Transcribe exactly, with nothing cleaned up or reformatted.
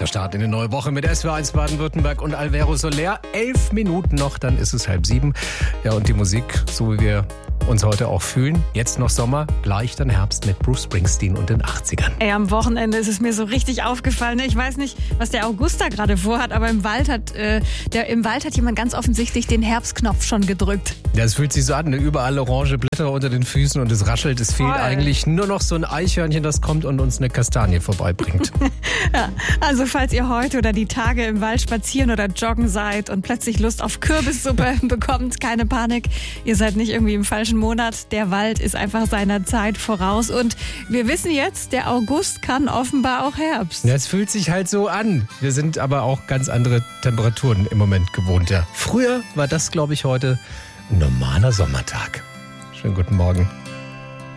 Der Start in eine neue Woche mit S W R eins Baden-Württemberg und Alvaro Soler. Elf Minuten noch, dann ist es halb sieben. Ja, und die Musik, so wie wir uns heute auch fühlen. Jetzt noch Sommer, gleich dann Herbst mit Bruce Springsteen und den achtzigern. Ey, am Wochenende ist es mir so richtig aufgefallen. Ich weiß nicht, was der August da gerade vorhat, aber im Wald hat äh, der, im Wald hat jemand ganz offensichtlich den Herbstknopf schon gedrückt. Ja, es fühlt sich so an, ne? Überall orange Blätter unter den Füßen und es raschelt. Es fehlt Voll. eigentlich nur noch so ein Eichhörnchen, das kommt und uns eine Kastanie vorbeibringt. Ja, also falls ihr heute oder die Tage im Wald spazieren oder joggen seid und plötzlich Lust auf Kürbissuppe bekommt, keine Panik. Ihr seid nicht irgendwie im falschen Monat. Der Wald ist einfach seiner Zeit voraus. Und wir wissen jetzt, der August kann offenbar auch Herbst. Ja, es fühlt sich halt so an. Wir sind aber auch ganz andere Temperaturen im Moment gewohnt. Ja. Früher war das, glaube ich, heute ein normaler Sommertag. Schönen guten Morgen.